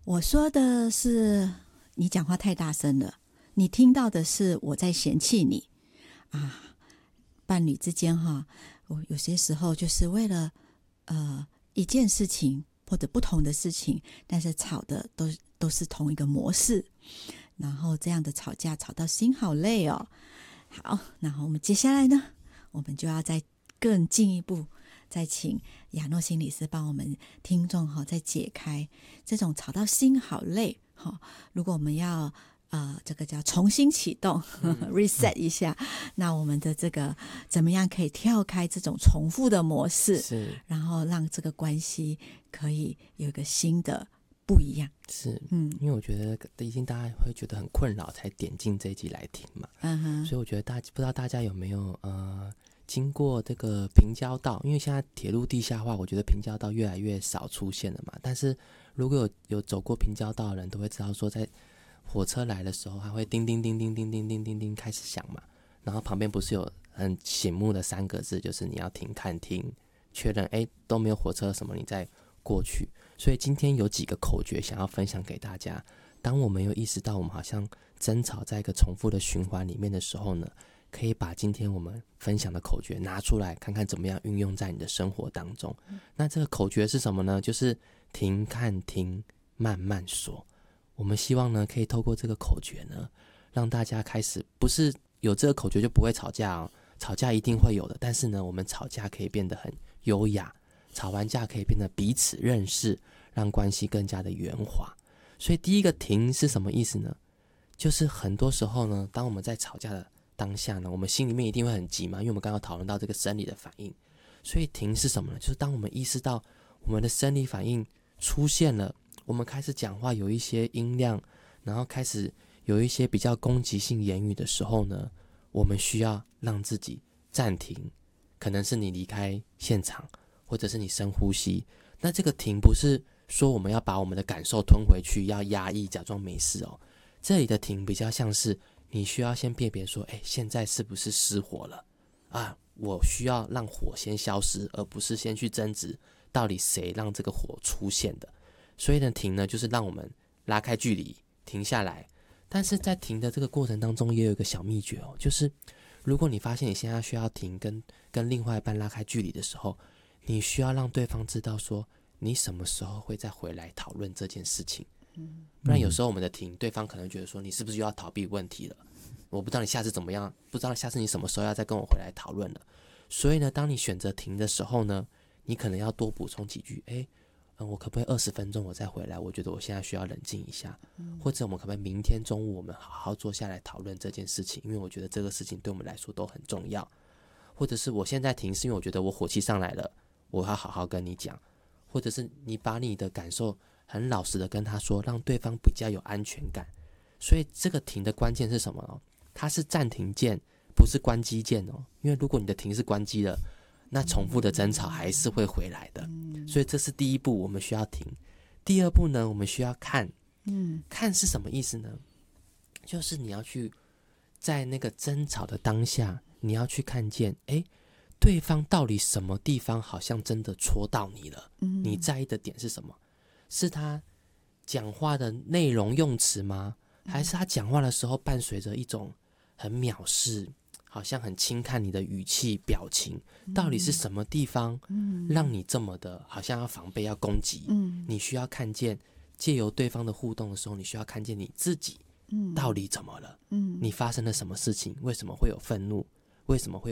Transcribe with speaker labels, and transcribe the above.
Speaker 1: 我说的是你讲话太大声了，你听到的是我在嫌弃你啊。伴侣之间哈，我有些时候就是为了一件事情或者不同的事情，但是吵的都是同一个模式，然后这样的吵架吵到心好累哦。好，然后我们接下来呢，我们就要再更进一步，再请亚诺心理师帮我们听众再解开这种吵到心好累。如果我们要这个叫重新启动reset 一下，那我们的这个怎么样可以跳开这种重复的模式，
Speaker 2: 是，
Speaker 1: 然后让这个关系可以有一个新的不一样。
Speaker 2: 是，因为我觉得一定大家会觉得很困扰才点进这一集来听嘛，所以我觉得不知道大家有没有经过这个平交道，因为现在铁路地下化，我觉得平交道越来越少出现了嘛，但是如果有走过平交道的人都会知道说，在火车来的时候，它会叮叮叮叮叮叮叮叮叮开始响嘛，然后旁边不是有很醒目的3个字，就是你要停看听，确认都没有火车什么，你再过去。所以今天有几个口诀想要分享给大家。当我们有意识到我们好像争吵在一个重复的循环里面的时候呢，可以把今天我们分享的口诀拿出来，看看怎么样运用在你的生活当中。那这个口诀是什么呢？就是停看听慢慢说。我们希望呢，可以透过这个口诀呢，让大家开始不是有这个口诀就不会吵架哦，吵架一定会有的，但是呢，我们吵架可以变得很优雅，吵完架可以变得彼此认识，让关系更加的圆滑。所以第一个停是什么意思呢？就是很多时候呢，当我们在吵架的当下呢，我们心里面一定会很急嘛，因为我们刚刚讨论到这个生理的反应。所以停是什么呢？就是当我们意识到我们的生理反应出现了，我们开始讲话有一些音量，然后开始有一些比较攻击性言语的时候呢，我们需要让自己暂停，可能是你离开现场，或者是你深呼吸。那这个停不是说我们要把我们的感受吞回去，要压抑假装没事哦，这里的停比较像是你需要先辨别说，现在是不是失火了啊？我需要让火先消失，而不是先去争执到底谁让这个火出现的。所以呢，停呢就是让我们拉开距离，停下来。但是在停的这个过程当中，也有一个小秘诀哦，就是如果你发现你现在需要停，跟另外一半拉开距离的时候，你需要让对方知道说，你什么时候会再回来讨论这件事情。不然有时候我们的停，对方可能觉得说，你是不是又要逃避问题了？我不知道你下次怎么样，不知道下次你什么时候要再跟我回来讨论了。所以呢，当你选择停的时候呢，你可能要多补充几句，我可不可以20分钟我再回来？我觉得我现在需要冷静一下，或者我们可不可以明天中午我们好好坐下来讨论这件事情？因为我觉得这个事情对我们来说都很重要。或者是我现在停是因为我觉得我火气上来了，我要好好跟你讲。或者是你把你的感受很老实的跟他说，让对方比较有安全感。所以这个停的关键是什么呢？它是暂停键，不是关机键哦。因为如果你的停是关机了，那重复的争吵还是会回来的。所以这是第一步，我们需要停。第二步呢，我们需要看。看是什么意思呢？就是你要去在那个争吵的当下，你要去看见，对方到底什么地方好像真的戳到你了。你在意的点是什么？是他讲话的内容用词吗？还是他讲话的时候伴随着一种很藐视，好像很轻看你的语气表情？到底是什么地方让你这么的好像要防备要攻击？你需要看见，借由对方的互动的时候，你需要看见你自己到底怎么了？你发生了什么事情？为什么会有愤怒？为什么会有